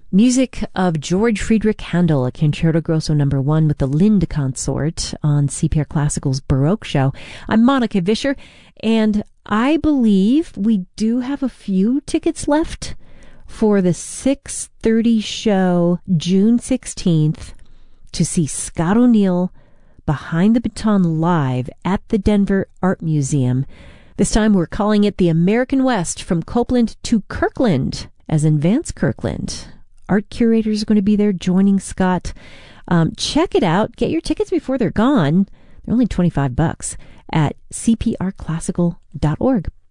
Music of George Friedrich Handel, a Concerto Grosso No. 1 with the Lind Consort on CPR Classical's Baroque Show. I'm Monica Vischer, and I believe we do have a few tickets left for the 6:30 show, June 16th, to see Scott O'Neill Behind the Baton live at the Denver Art Museum. This time we're calling it the American West from Copeland to Kirkland, as in Vance Kirkland. Art curators are going to be there joining Scott. Check it out. Get your tickets before they're gone. They're only $25 at cprclassical.org.